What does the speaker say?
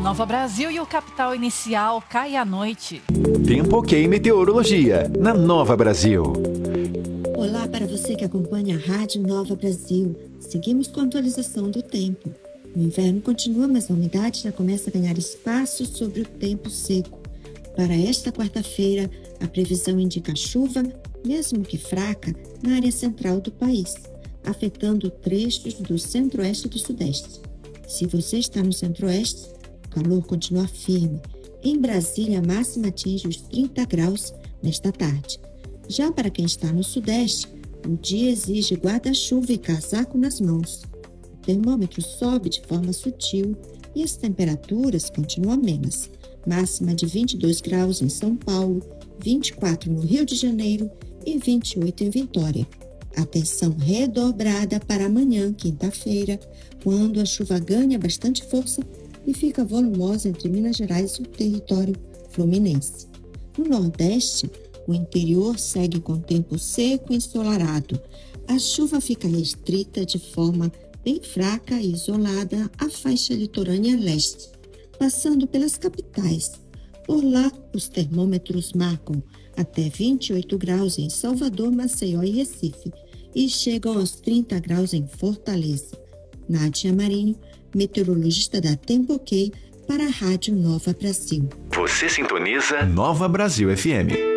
Nova Brasil e o capital inicial cai à noite. Tempo ok meteorologia, na Nova Brasil. Olá para você que acompanha a Rádio Nova Brasil. Seguimos com a atualização do tempo. O inverno continua, mas a umidade já começa a ganhar espaço sobre o tempo seco. Para esta quarta-feira, a previsão indica chuva, mesmo que fraca, na área central do país, afetando trechos do centro-oeste e do sudeste. Se você está no centro-oeste, o calor continua firme. Em Brasília, a máxima atinge os 30 graus nesta tarde. Já para quem está no sudeste, o dia exige guarda-chuva e casaco nas mãos. O termômetro sobe de forma sutil e as temperaturas continuam amenas. Máxima de 22 graus em São Paulo, 24 no Rio de Janeiro e 28 em Vitória. Atenção redobrada para amanhã, quinta-feira, quando a chuva ganha bastante força e fica volumosa entre Minas Gerais e o território fluminense. No Nordeste, o interior segue com tempo seco e ensolarado. A chuva fica restrita de forma bem fraca e isolada à faixa litorânea leste, passando pelas capitais. Por lá, os termômetros marcam até 28 graus em Salvador, Maceió e Recife e chegam aos 30 graus em Fortaleza. Nádia Marinho, meteorologista da Tempo OK, para a Rádio Nova Brasil. Você sintoniza Nova Brasil FM.